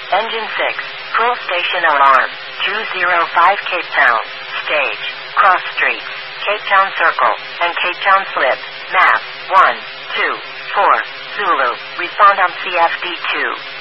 Engine 6, Pull Station Alarm, True 05 Cape Town, Stage, Cross Street, Cape Town Circle, and Cape Town Slip, Map, 1, 2, 4, Zulu, respond on CFD2.